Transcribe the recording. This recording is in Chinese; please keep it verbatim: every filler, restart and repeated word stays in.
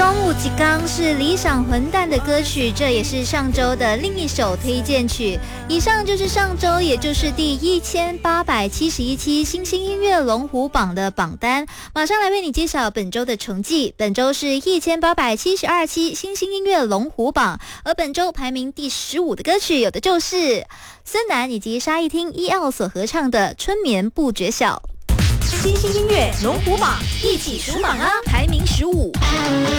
中午吉刚是理想混蛋的歌曲，这也是上周的另一首推荐曲。以上就是上周，也就是第一千八百七十一期新兴音乐龙虎榜的榜单。马上来为你揭晓本周的成绩。本周是一千八百七十二期新兴音乐龙虎榜，而本周排名第十五的歌曲，有的就是孙楠以及沙一汀、E L 所合唱的《春眠不觉晓》。 新兴音乐龙虎榜，一起数榜啊！排名十五。